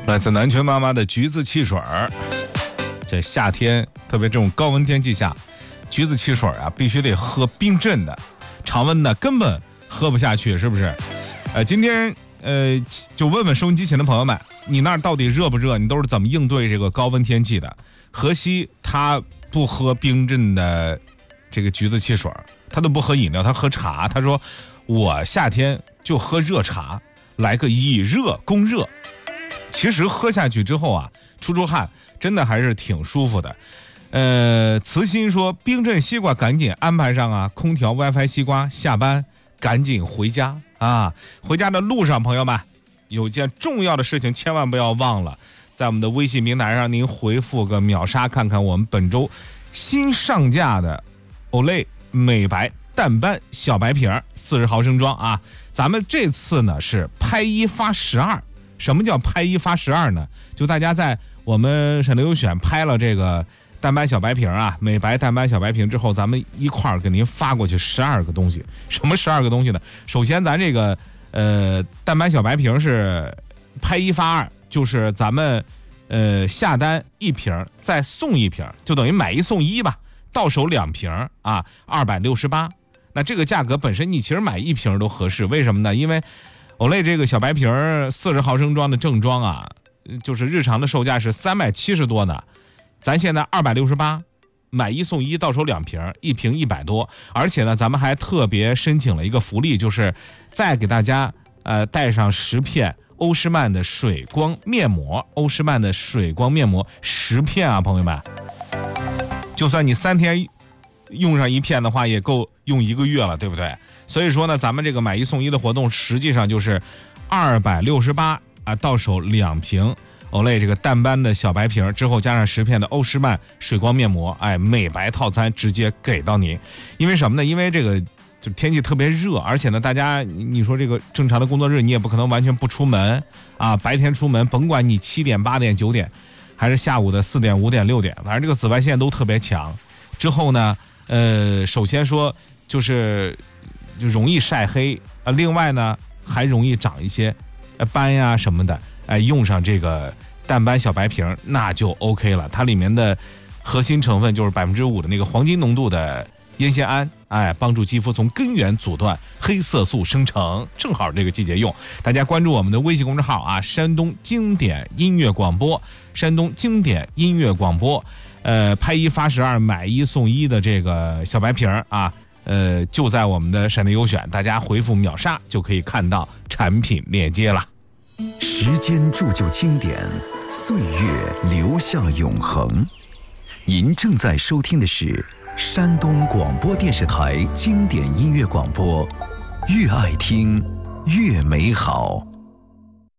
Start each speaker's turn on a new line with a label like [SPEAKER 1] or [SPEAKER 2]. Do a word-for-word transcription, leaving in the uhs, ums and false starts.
[SPEAKER 1] 来自南拳妈妈的橘子汽水儿。这夏天，特别这种高温天气下，橘子汽水啊，必须得喝冰镇的，常温的根本喝不下去，是不是？呃，今天呃，就问问收音机前的朋友们，你那儿到底热不热？你都是怎么应对这个高温天气的？荷西他不喝冰镇的这个橘子汽水，他都不喝饮料，他喝茶。他说我夏天就喝热茶，来个以热攻热。其实喝下去之后啊，出出汗，真的还是挺舒服的。呃，慈心说冰镇西瓜赶紧安排上啊，空调 WiFi 西瓜，下班赶紧回家啊！回家的路上，朋友们有件重要的事情千万不要忘了，在我们的微信平台上您回复个秒杀，看看我们本周新上架的 Olay 美白淡斑小白瓶四十毫升装啊！咱们这次呢是拍一发十二。什么叫拍一发十二呢？就大家在我们闪亮优选拍了这个淡斑小白瓶啊，美白淡斑小白瓶之后，咱们一块儿给您发过去十二个东西。什么十二个东西呢？首先咱这个呃淡斑小白瓶是拍一发二，就是咱们呃下单一瓶再送一瓶，就等于买一送一吧，到手两瓶啊，二百六十八。那这个价格本身你其实买一瓶都合适，为什么呢？因为Olay 这个小白瓶四十毫升装的正装啊，就是日常的售价是三百七十多呢，咱现在二百六十八，买一送一，到手两瓶，一瓶一百多。而且呢，咱们还特别申请了一个福利，就是再给大家呃带上十片欧诗漫的水光面膜，欧诗漫的水光面膜十片啊，朋友们，就算你三天用上一片的话，也够用一个月了，对不对？所以说呢，咱们这个买一送一的活动实际上就是二百六十八啊，到手两瓶 Olay 这个淡斑的小白瓶，之后加上十片的欧诗漫水光面膜，哎，美白套餐直接给到您。因为什么呢？因为这个就天气特别热，而且呢，大家你说这个正常的工作日你也不可能完全不出门啊，白天出门，甭管你七点、八点、九点，还是下午的四点、五点、六点，反正这个紫外线都特别强。之后呢，呃，首先说就是就容易晒黑啊，另外呢还容易长一些呃斑呀什么的，哎、呃，用上这个淡斑小白瓶那就 OK 了。它里面的核心成分就是百分之五的那个黄金浓度的烟酰胺，哎，帮助肌肤从根源阻断黑色素生成，正好这个季节用。大家关注我们的微信公众号啊，山东经典音乐广播，山东经典音乐广播，呃，拍一发十二，买一送一的这个小白瓶啊。呃，就在我们的闪电优选，大家回复秒杀就可以看到产品链接了。
[SPEAKER 2] 时间铸就经典，岁月留下永恒。您正在收听的是山东广播电视台经典音乐广播，越爱听越美好。